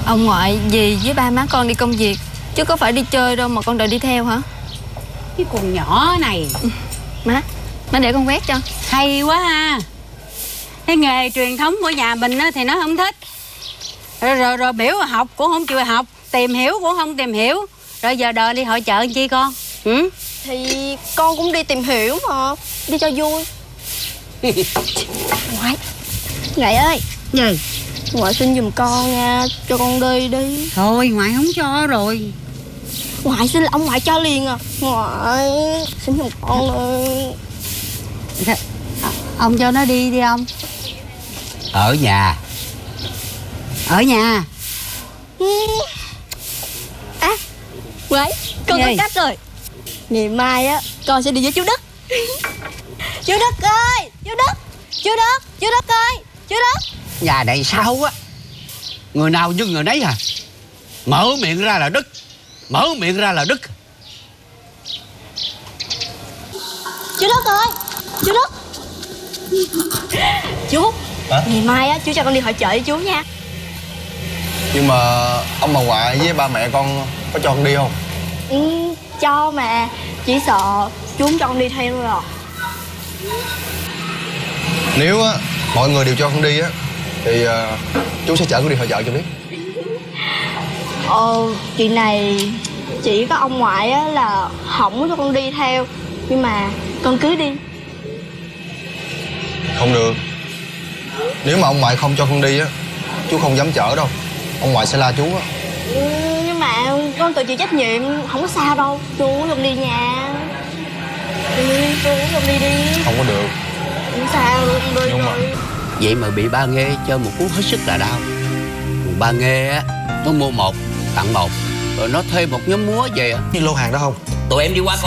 Ông ngoại, dì với ba má con đi công việc, chứ có phải đi chơi đâu mà con đợi đi theo hả? Cái con nhỏ này. Má để con quét cho. Hay quá ha. Cái nghề truyền thống của nhà mình thì nó không thích. Rồi biểu học cũng không chịu học, tìm hiểu cũng không tìm hiểu. Rồi giờ đòi đi hội chợ làm chi con? Thì con cũng đi tìm hiểu mà, đi cho vui. Ngoại ơi. Gì? Ngoại xin giùm con nha, cho con đi. Thôi ngoại không cho rồi. Ngoại xin là ông ngoại cho liền à. Ngoại xin giùm con ơi. Ông cho nó đi ông. Ở nhà. Ở nhà. Ngoại, con có cách rồi. Ngày mai á, con sẽ đi với chú Đức. Chú Đức ơi, chú Đức ơi, chú Đức. Nhà này sao á, người nào như người nấy à. Mở miệng ra là Đức. Chú Đức ơi, chú Đức. Chú, ngày mai á, chú cho con đi hội chợ với chú nha. Nhưng mà ông bà ngoại với ba mẹ con có cho con đi không? Cho mà, chỉ sợ chú không cho con đi theo rồi. Nếu á mọi người đều cho con đi á thì chú sẽ chở con đi hội chợ cho biết. Chuyện này chỉ có ông ngoại á là không có cho con đi theo. Nhưng mà con cứ đi. Không được. Nếu mà ông ngoại không cho con đi á, chú không dám chở đâu. Ông ngoại sẽ la chú á. Nhưng mà con tự chịu trách nhiệm, không có sao đâu. Chú không đi nha. Chú không đi đi. Không có được. Không sao, con đi Nhưng mà rồi. Vậy mà bị ba Nghê chơi một cú hết sức là đau. Ba Nghê á, nó mua một tặng một, rồi nó thuê một nhóm múa về á. Như lô hàng đó không? Tụi em đi qua coi.